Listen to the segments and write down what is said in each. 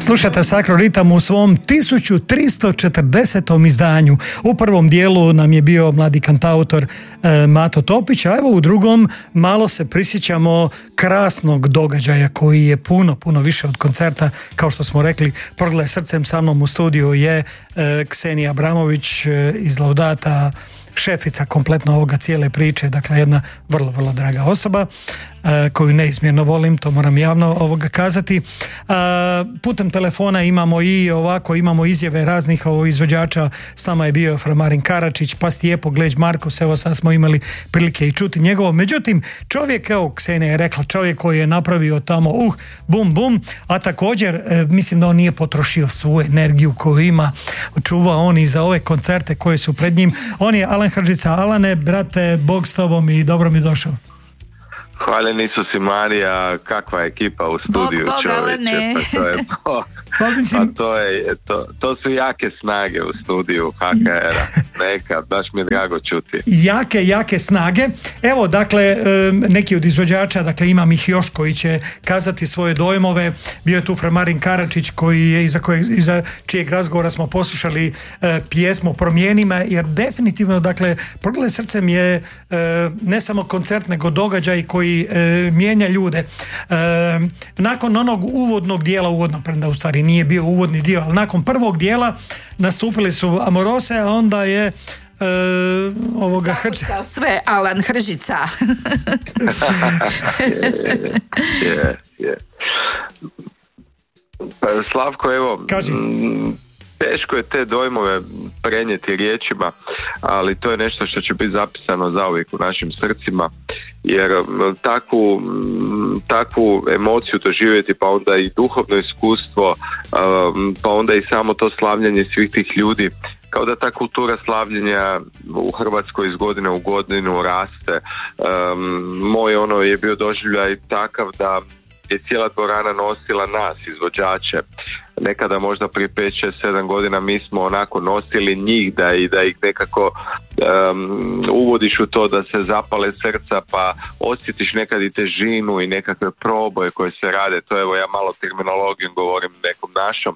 Slušate Sacro Ritam u svom 1340. izdanju. U prvom dijelu nam je bio mladi kantautor Mato Topić, a evo u drugom malo se prisjećamo krasnog događaja koji je puno više od koncerta. Kao što smo rekli, Pogledaj srcem, sa mnom u studiju je Ksenija Abramović iz Laudata, šefica kompletno ovoga cijele priče, dakle jedna vrlo draga osoba koju neizmjerno volim, to moram javno kazati. Putem telefona imamo izjave raznih izvođača. S nama je bio Framarin Karačić, pa Stijepo Gleć Markus, evo sad smo imali prilike i čuti njegovo. Međutim, čovjek, evo Ksenija je rekla, čovjek koji je napravio tamo bum, a također mislim da on nije potrošio svu energiju koju ima, čuva on i za ove koncerte koje su pred njim. On je Alan Hržica. Alane, brate, Bog s tobom i dobro mi došao. Hvaljen Isus i Marija, kakva je ekipa u studiju, čovječe, to su jake snage u studiju HKR-a, neka, baš mi je drago čuti. Jake snage. Evo, dakle, neki od izvođača, dakle imam ih još koji će kazati svoje dojmove. Bio je tu Framarin Karačić koji je iza čijeg razgovora smo poslušali pjesmu Promijenima, jer definitivno, dakle, Pogledaj srcem je ne samo koncert, nego događaj koji mijenja ljude. Nakon onog uvodnog dijela, premda u stvari nije bio uvodni dio, ali nakon prvog dijela nastupili su Amorose, a onda je zakucao sve Alan Hržica. Je. Pa, Slavko, evo, kaži. Teško je te dojmove prenijeti riječima, ali to je nešto što će biti zapisano zauvijek u našim srcima, jer takvu emociju doživjeti, pa onda i duhovno iskustvo, pa onda i samo to slavljenje svih tih ljudi, kao da ta kultura slavljenja u Hrvatskoj iz godine u godinu raste. Moj je bio doživljaj takav da je cijela dvorana nosila nas, izvođače. Nekada možda prije 5, 6, 7 godina mi smo onako nosili njih da ih nekako uvodiš u to da se zapale srca, pa osjetiš nekad i težinu i nekakve proboje koje se rade. To evo, ja malo terminologijom govorim nekom našom,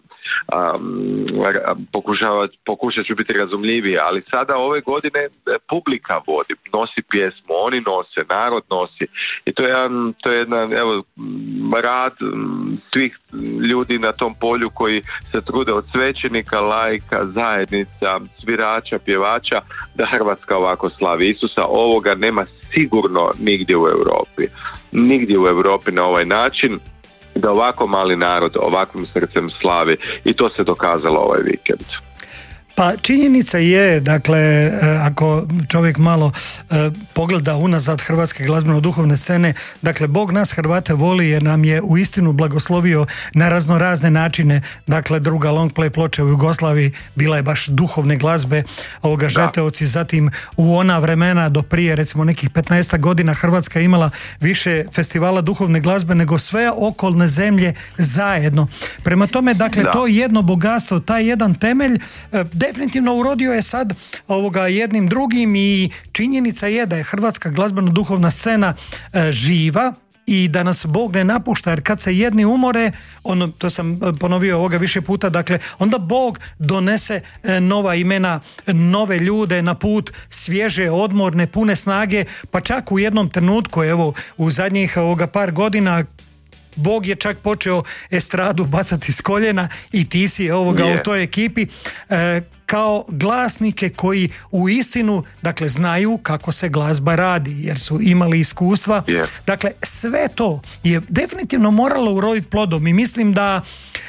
pokušat ću biti razumljiviji, ali sada ove godine publika vodi, nosi pjesmu, oni nose, narod nosi, i to je jedan evo, rad svih ljudi na tom polju koji se trude, od svećenika, laika, zajednica, svirača, pjevača, da Hrvatska ovako slavi Isusa. Ovoga nema sigurno nigdje u Europi. Nigdje u Europi na ovaj način, da ovako mali narod ovakvim srcem slavi, i to se dokazalo ovaj vikend. Pa činjenica je, dakle, ako čovjek malo pogleda unazad hrvatske glazbeno-duhovne scene, dakle, Bog nas Hrvate voli jer nam je uistinu blagoslovio na raznorazne načine. Dakle, druga long play ploča u Jugoslaviji bila je baš duhovne glazbe, Žeteovci. Zatim u ona vremena do prije recimo nekih 15 godina Hrvatska imala više festivala duhovne glazbe nego sve okolne zemlje zajedno. Prema tome, dakle, to jedno bogatstvo, taj jedan temelj definitivno urodio je sad jednim drugim, i činjenica je da je hrvatska glazbeno-duhovna scena živa i da nas Bog ne napušta, jer kad se jedni umore, to sam ponovio više puta, dakle, onda Bog donese nova imena, nove ljude na put, svježe, odmorne, pune snage, pa čak u jednom trenutku, evo, u zadnjih par godina, Bog je čak počeo estradu bacati s koljena, i ti si u toj ekipi kao glasnike koji u istinu, dakle, znaju kako se glazba radi, jer su imali iskustva. Dakle, sve to je definitivno moralo uroditi plodom, i mislim da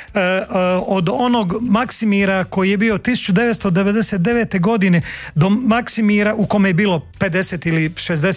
od onog Maksimira koji je bio 1999. godine do Maksimira u kome je bilo 50 ili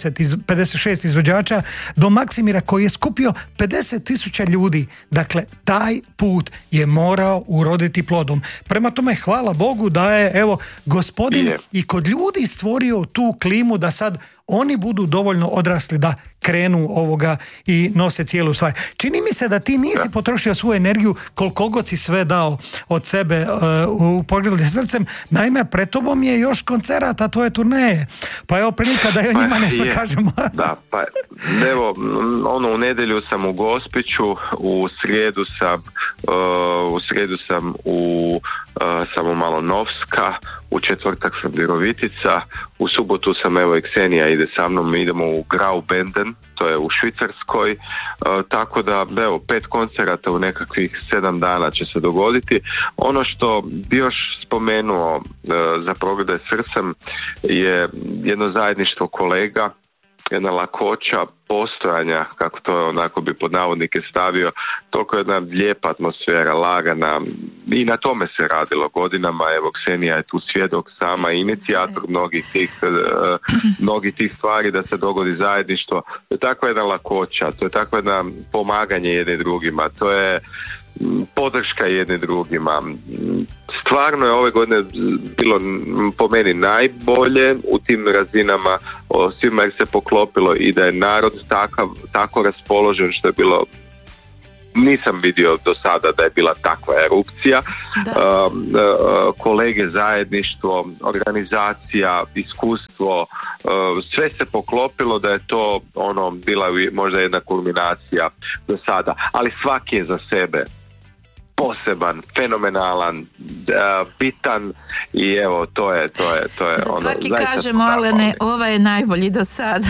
56 izvođača, do Maksimira koji je skupio 50,000 ljudi. Dakle, taj put je morao uroditi plodom. Prema tome, hvala Bogu da je, evo, Gospodin i kod ljudi stvorio tu klimu da sad oni budu dovoljno odrasli da krenu i nose cijelu stvar. Čini mi se da ti nisi potrošio svoju energiju koliko god si sve dao od sebe u Pogledaj srcem. Naime, pred tobom je još koncerata tvoje turneje. Pa evo prilika da o njima nešto kažemo. Da, pa evo, u nedjelju sam u Gospiću, u srijedu sam u srijedu sam u Malonovska, u četvrtak sam Virovitica, u subotu sam, evo i Ksenija ide sa mnom, mi idemo u Graubünden, to je u Švicarskoj, tako da evo 5 koncerata u nekakvih 7 dana će se dogoditi. Ono što bi još spomenuo za Progledaj srcem je jedno zajedništvo kolega, jedna lakoća postojanja, kako to onako bi pod navodnike stavio, toliko jedna lijepa atmosfera, lagana, i na tome se radilo godinama. Evo, Ksenija je tu svjedok sama, inicijator mnogih tih stvari da se dogodi zajedništvo. To je takva jedna lakoća, to je takva jedna pomaganje jedni drugima, to je podrška jedni drugima. Stvarno je ove godine bilo po meni najbolje u tim razinama, svima je se poklopilo i da je narod tako raspoložen, što je bilo, nisam vidio do sada da je bila takva erupcija. Kolege, zajedništvo, organizacija, iskustvo, sve se poklopilo da je to bila možda jedna kulminacija do sada, ali svaki je za sebe poseban, fenomenalan, bitan i evo to je za svaki kažemo, Alene, ova je najbolji do sada.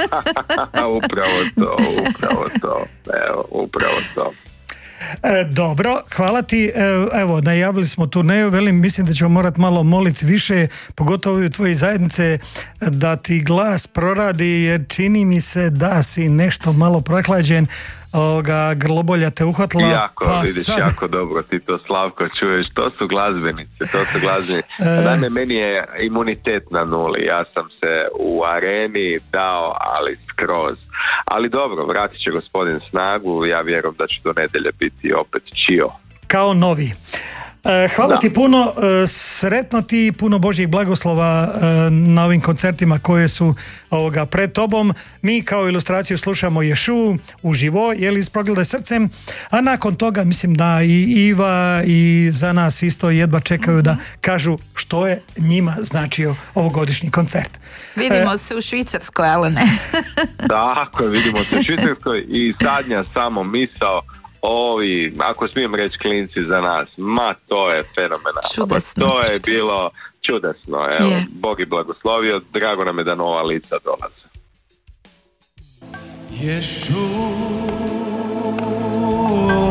upravo to. Dobro, hvala ti. Evo, najavili smo turneju, mislim da ćemo morati malo moliti više, pogotovo u tvoje zajednice, da ti glas proradi, jer čini mi se da si nešto malo prohlađen, grlobolja te uhvatila. Jako dobro ti to, Slavko, čuješ. To su glazbenici. Naime, meni je imunitet na nuli. Ja sam se u areni dao, ali skroz. Ali dobro, vratit će gospodin snagu. Ja vjerujem da će do nedjelje biti opet čio. Kao novi. Hvala ti puno, sretno ti, puno Božjih blagoslova na ovim koncertima koje su pred tobom. Mi kao ilustraciju slušamo Ješu uživo, iz Progledaj srcem, a nakon toga mislim da i Iva i za nas isto jedva čekaju da kažu što je njima značio ovogodišnji koncert. Vidimo se u Švicarskoj, Alene. Tako, vidimo se u Švicarskoj i zadnja samo misao, ako smijem reći, klinci za nas, to je fenomenalno. Čudesno. To je bilo čudesno. Evo, Bog i blagoslovio, drago nam je da nova lica dolaze. Yeshua